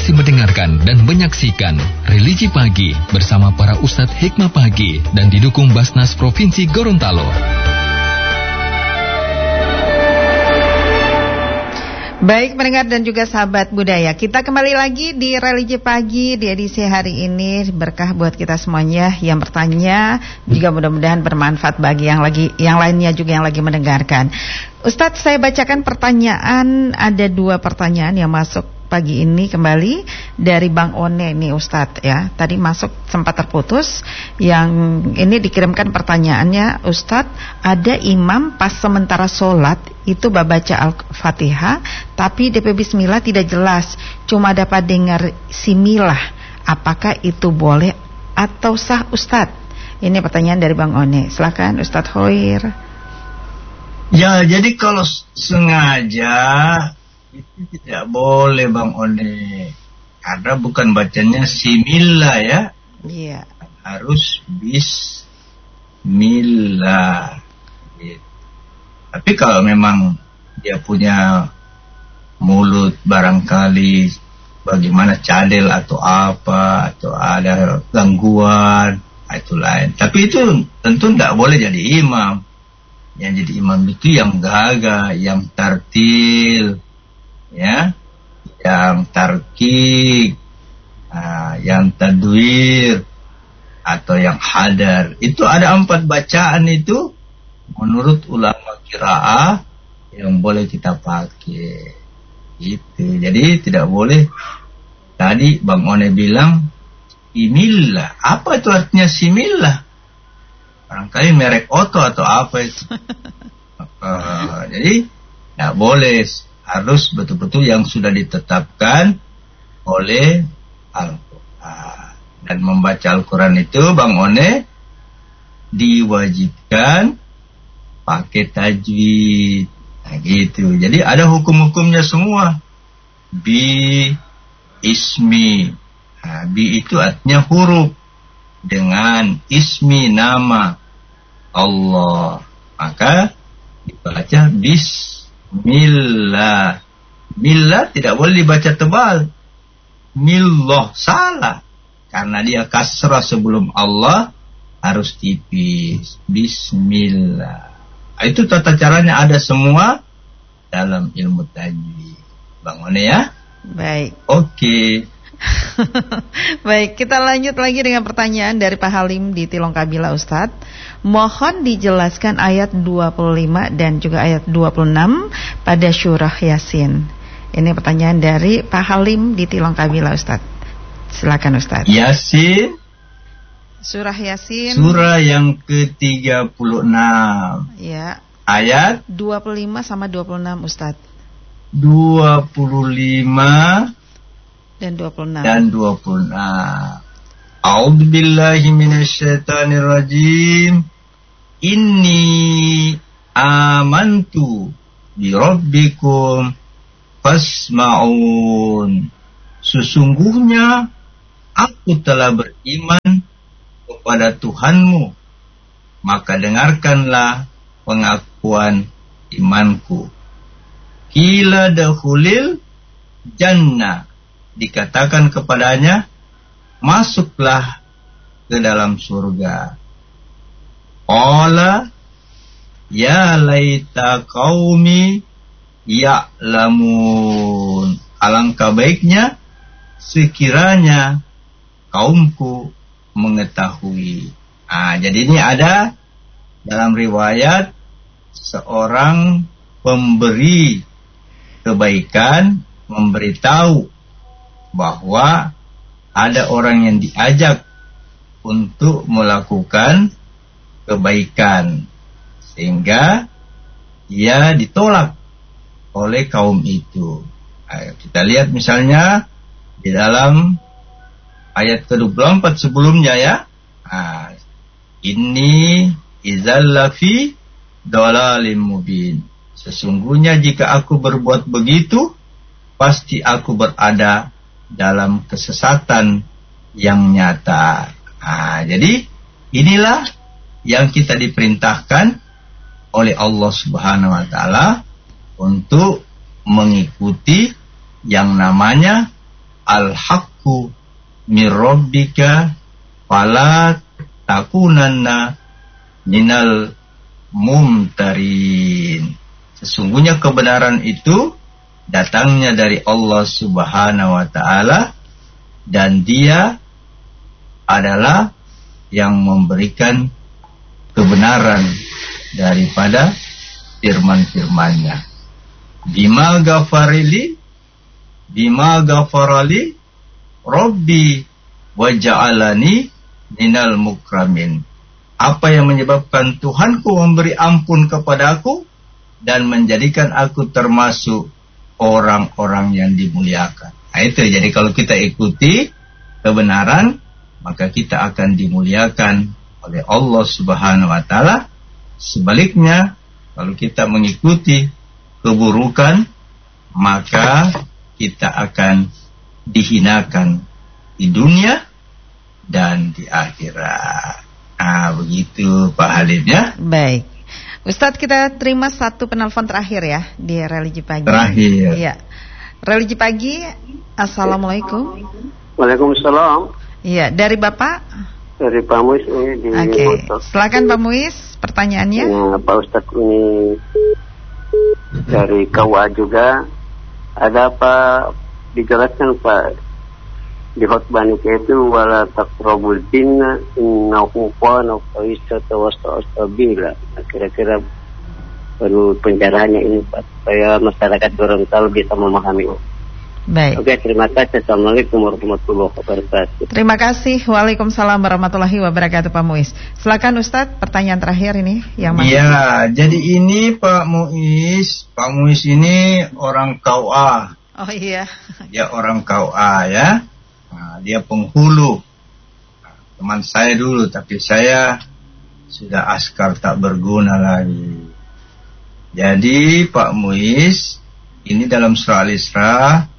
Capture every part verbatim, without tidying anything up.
masih mendengarkan dan menyaksikan Religi Pagi bersama para Ustadz Hikmah Pagi dan didukung Basnas Provinsi Gorontalo. Baik pendengar dan juga sahabat budaya, kita kembali lagi di Religi Pagi di edisi hari ini. Berkah buat kita semuanya yang bertanya, juga mudah-mudahan bermanfaat bagi yang lagi yang lainnya juga yang lagi mendengarkan. Ustadz, saya bacakan pertanyaan, ada dua pertanyaan yang masuk pagi ini kembali dari Bang One nih Ustadz ya. Tadi masuk sempat terputus. Yang ini dikirimkan pertanyaannya, Ustadz, ada imam pas sementara sholat itu baca Al-Fatihah tapi D P Bismillah tidak jelas, cuma dapat dengar similah. Apakah itu boleh atau sah Ustadz? Ini pertanyaan dari Bang One. Silakan Ustadz Hoir. Ya, jadi kalau sengaja itu tidak boleh Bang One, karena bukan bacanya simillah ya. Iya. Harus bismillah. Gitu. Tapi kalau memang dia punya mulut barangkali bagaimana cadel atau apa, atau ada gangguan, itu lain. Tapi itu tentu tidak boleh jadi imam. Yang jadi imam itu yang gagah, yang tartil, ya, yang tarkik, uh, yang tadwir, atau yang hadar. Itu ada empat bacaan itu menurut ulama qiraah yang boleh kita pakai. Itu. Jadi tidak boleh. Tadi Bang One bilang simillah. Apa itu artinya simillah? Barangkali merek oto atau apa itu. uh, jadi tidak boleh. Harus betul-betul yang sudah ditetapkan oleh Al-Quran. Dan membaca Al-Quran itu Bang One diwajibkan pakai tajwid. Nah gitu. Jadi ada hukum-hukumnya semua. Bi, ismi. Nah, bi itu artinya huruf. Dengan ismi nama Allah. Maka dibaca bismillah. Millah tidak boleh dibaca tebal. Millah salah. Karena dia kasrah sebelum Allah, harus tipis. Bismillah. Itu tata caranya ada semua dalam ilmu tajwid. Bang One ya? Baik. Oke. Baik, kita lanjut lagi dengan pertanyaan dari Pak Halim di Tilongkabila Ustadz. Mohon dijelaskan ayat dua puluh lima dan juga ayat dua puluh enam pada surah Yasin. Ini pertanyaan dari Pak Halim di Tilongkabila Ustadz. Silakan Ustadz. Yasin. Surah Yasin. Surah yang ke tiga puluh enam. Ya. Ayat dua puluh lima sama dua puluh enam Ustadz. dua puluh lima dan dua puluh enam. Dan dua puluh enam. A'udzubillahi minasyaitonirrajim. Inni amantu bi rabbikum fasma'un. Sesungguhnya aku telah beriman kepada Tuhanmu, maka dengarkanlah pengakuan imanku. Qila dakhulil jannah. Dikatakan kepadanya, masuklah ke dalam surga. Qala ya laita qaumi ya'lamun. Alangkah baiknya sekiranya kaumku mengetahui. Nah, jadi ini ada dalam riwayat seorang pemberi kebaikan memberitahu bahwa ada orang yang diajak untuk melakukan kebaikan, sehingga dia ditolak oleh kaum itu. Nah, kita lihat misalnya di dalam ayat ke dua puluh empat sebelumnya ya. Nah, ini izallafi dalalim mubin. Sesungguhnya jika aku berbuat begitu, pasti aku berada dalam kesesatan yang nyata. Nah, jadi inilah yang kita diperintahkan oleh Allah Subhanahu wa taala untuk mengikuti yang namanya al-haqqu mir rabbika fala takunanna minal mumtarin. Sesungguhnya kebenaran itu datangnya dari Allah Subhanahu wa taala, dan Dia adalah yang memberikan kebenaran daripada firman-firman-Nya. Bima ghafarili bima ghafarali Rabbi wa ja'alani minal mukramin. Apa yang menyebabkan Tuhanku memberi ampun kepadaku dan menjadikan aku termasuk orang-orang yang dimuliakan. Nah itu, jadi kalau kita ikuti kebenaran, maka kita akan dimuliakan oleh Allah Subhanahu wa taala. Sebaliknya, kalau kita mengikuti keburukan, maka kita akan dihinakan di dunia dan di akhirat. Nah, begitu Pak Halim ya. Baik. Ustadz, kita terima satu penelpon terakhir ya di Religi Pagi. Terakhir. Iya. Religi Pagi, Assalamualaikum. Waalaikumsalam. Iya, dari Bapak? Dari Pak Muiz ini di Oke, okay. Silakan Pak Muiz, pertanyaannya. Ya, Pak Ustadz ini dari K W A juga. Ada apa dijelaskan Pak di khutbah nikah itu, wala taqrabul zina innahu kana fahisatan wastabila. Kira-kira perlu pencerahannya ini Pak, supaya masyarakat Gorontalo bisa memahami. Baik. Oke, terima kasih. Assalamualaikum warahmatullahi wabarakatuh. Terima kasih. Waalaikumsalam warahmatullahi wabarakatuh Pak Muiz. Silakan Ustadz, pertanyaan terakhir ini yang masih. Iya, jadi ini Pak Muiz, Pak Muiz ini orang K W A. Oh iya. Dia orang K W A ya. Nah, dia penghulu. Nah, teman saya dulu, tapi saya sudah askar tak berguna lagi. Jadi Pak Muiz, ini dalam surah Al-Isra,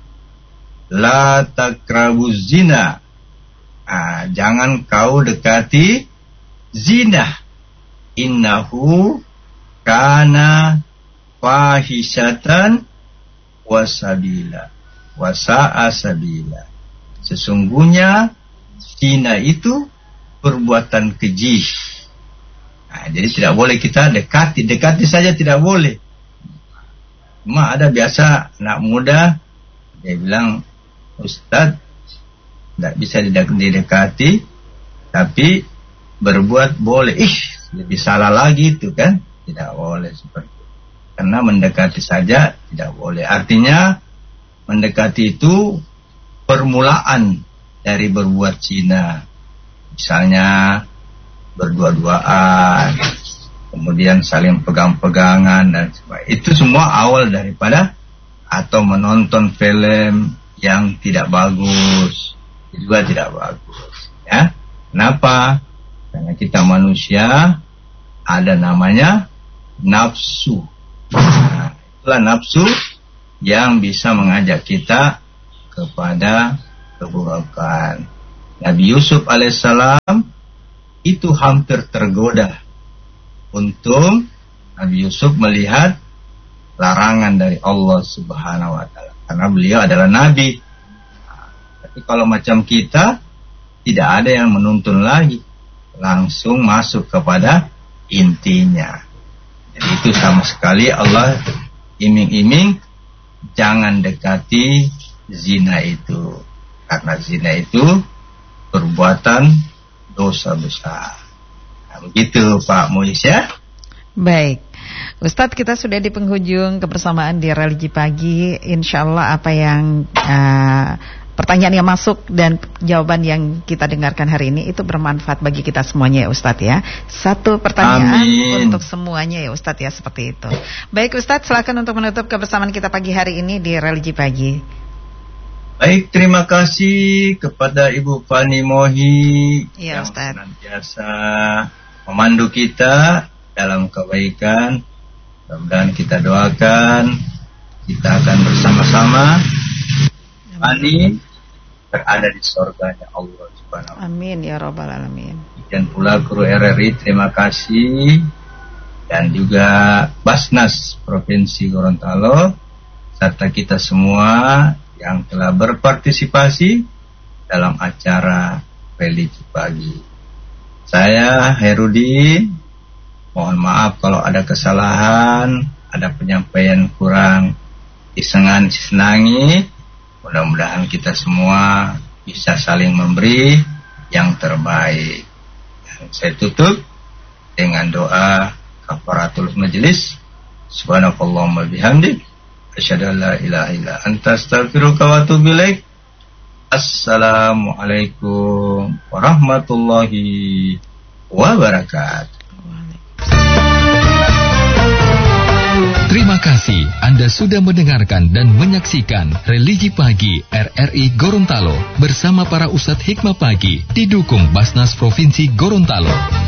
la takrabuz zina. Nah, jangan kau dekati zina. Innahu kana fahisatan wasabila wasa'a sabila. Sesungguhnya zina itu perbuatan keji. Nah, jadi tidak boleh kita dekati, dekati saja tidak boleh. Cuma ada biasa anak muda, dia bilang, Ustadz, tidak bisa didekati, tapi berbuat boleh. Ih, lebih salah lagi itu kan, tidak boleh seperti itu. Karena mendekati saja tidak boleh. Artinya mendekati itu permulaan dari berbuat zina. Misalnya berdua-duaan, kemudian saling pegang-pegangan dan sebagainya. Itu semua awal daripada, atau menonton film yang tidak bagus, itu juga tidak bagus. Ya, kenapa? Karena kita manusia ada namanya nafsu. Nah, itulah nafsu yang bisa mengajak kita kepada keburukan. Nabi Yusuf alaihissalam itu hampir tergoda untuk Nabi Yusuf melihat larangan dari Allah Subhanahu wa taala, karena beliau adalah nabi. Nah, tapi kalau macam kita, tidak ada yang menuntun lagi, langsung masuk kepada intinya. Jadi itu sama sekali Allah iming-iming jangan dekati zina itu, karena zina itu perbuatan dosa besar. Nah, begitu Pak Muiz ya. Baik, Ustadz, kita sudah di penghujung kebersamaan di Religi Pagi. Insya Allah apa yang uh, pertanyaan yang masuk dan jawaban yang kita dengarkan hari ini itu bermanfaat bagi kita semuanya ya Ustadz ya. Satu pertanyaan Amin. Untuk semuanya ya Ustadz ya, seperti itu. Baik Ustadz, silakan untuk menutup kebersamaan kita pagi hari ini di Religi Pagi. Baik, terima kasih kepada Ibu Fani Mohi ya, yang Ustadz senantiasa memandu kita dalam kebaikan. Mudah-mudahan kita doakan kita akan bersama-sama Fani berada di surganya Allah Subhanahu wa taala. Amin ya rabbal alamin. Dan pula kru R R I terima kasih, dan juga Basnas Provinsi Gorontalo serta kita semua yang telah berpartisipasi dalam acara religi pagi. Saya Herudin, mohon maaf kalau ada kesalahan, ada penyampaian kurang disenangi. Mudah-mudahan kita semua bisa saling memberi yang terbaik. Dan saya tutup dengan doa kafaratul majelis. Subhanakallahumma bihamdik, asyhadu an la ilaha illa anta, astaghfiruka wa atubu ilaik. Assalamualaikum warahmatullahi wabarakatuh. Terima kasih Anda sudah mendengarkan dan menyaksikan Religi Pagi R R I Gorontalo bersama para Ustadz Hikmah Pagi didukung Basnas Provinsi Gorontalo.